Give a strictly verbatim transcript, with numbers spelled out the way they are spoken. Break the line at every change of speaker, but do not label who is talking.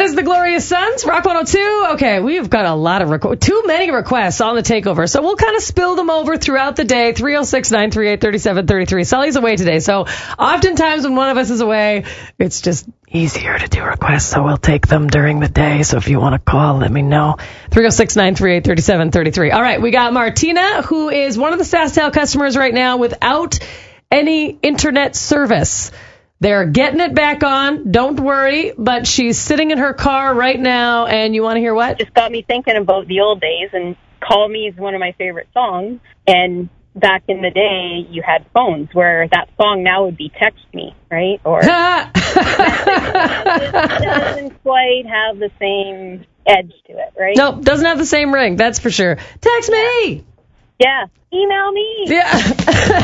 is the Glorious Sons, Rock one oh two. Okay, we've got a lot of requ- too many requests on the takeover, so we'll kind of spill them over throughout the day. three oh six, nine three eight, three seven three three. Sully's away today, so oftentimes when one of us is away, it's just easier to do requests, so we'll take them during the day. So if you want to call, let me know. three oh six, nine three eight, three seven three three. All right, we got Martina, who is one of the SaskTel customers right now without any internet service. They're getting it back on. Don't worry. But she's sitting in her car right now, and you want to hear what?
Just got me thinking about the old days, and Call Me is one of my favorite songs. And back in the day, you had phones where that song now would be Text Me, right? Or it doesn't quite have the same edge to it, right?
Nope, doesn't have the same ring. That's for sure. Text me.
Yeah. Email me.
Yeah.